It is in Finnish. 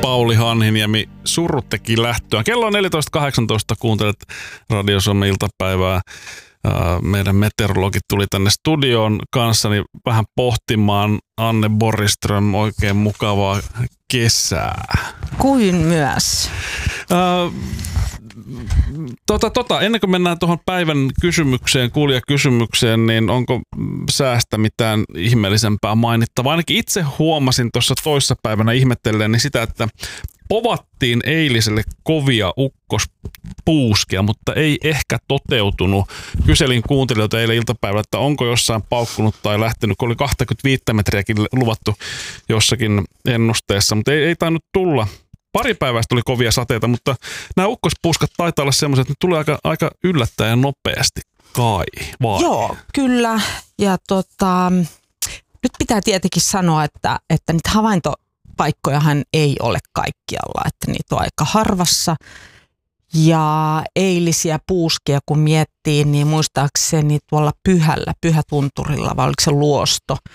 Pauli Hanhiniemi, surut teki lähtöä. Kello on 14.18, kuuntelet Radio Suomen iltapäivää. Meidän meteorologi tuli tänne studioon kanssani vähän pohtimaan. Anne Borgström, oikein mukavaa kesää. Kuin myös. Ennen kuin mennään tuohon päivän kysymykseen, kuulijakysymykseen, niin onko säästä mitään ihmeellisempää mainittavaa? Ainakin itse huomasin tuossa toissapäivänä ihmettelleen niin sitä, että povattiin eiliselle kovia ukkospuuskia, mutta ei ehkä toteutunut. Kyselin kuuntelijoita eilen iltapäivällä, että onko jossain paukkunut tai lähtenyt, kun oli 25 metriäkin luvattu jossakin ennusteessa, mutta ei tainnut tulla. Pari päivästä tuli kovia sateita, mutta nämä ukkospuuskat taitaa olla semmoiset, että ne tulee aika yllättäen nopeasti. Kai, vai? Joo, kyllä. Ja nyt pitää tietenkin sanoa, että niitä havaintopaikkojahan ei ole kaikkialla, että niitä on aika harvassa. Ja eilisiä puuskia kun miettii, niin muistaakseni tuolla Pyhätunturilla, vai oliko se Luosto,